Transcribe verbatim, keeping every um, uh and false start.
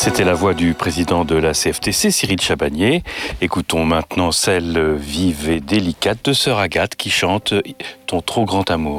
C'était la voix du président de la C F T C, Cyril Chabagnier. Écoutons maintenant celle vive et délicate de Sœur Agathe qui chante « Ton trop grand amour ».